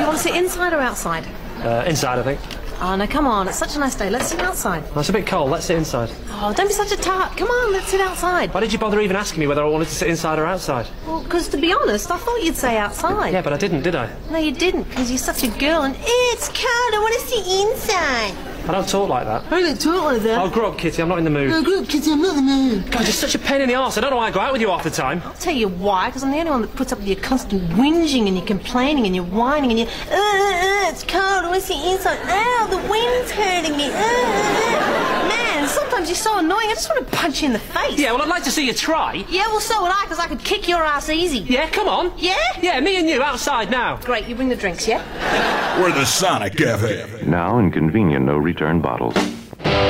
you want to sit inside or outside? Inside, I think. Oh, no, come on. It's such a nice day. Let's sit outside. Well, it's a bit cold. Let's sit inside. Oh, don't be such a tart. Come on, let's sit outside. Why did you bother even asking me whether I wanted to sit inside or outside? Well, because to be honest, I thought you'd say outside. Yeah, but I didn't, did I? No, you didn't, because you're such a girl and it's cold. I want to sit inside. I don't talk like that. I don't talk like that. Oh, grow up, Kitty. I'm not in the mood. Oh, grow up, Kitty. I'm not in the mood. God, you're such a pain in the arse. I don't know why I go out with you half the time. I'll tell you why, because I'm the only one that puts up with your constant whinging and your complaining and your whining and your, it's cold. I want to sit inside. Ow, the wind's hurting me. Man, sometimes you're so annoying. I just want to punch you in the face. Yeah, well, I'd like to see you try. Yeah, well, so would I, because I could kick your ass easy. Yeah, come on. Yeah? Yeah, me and you outside now. Great, you bring the drinks, yeah? We're the Sonic Cafe. Now in convenient no-return bottles.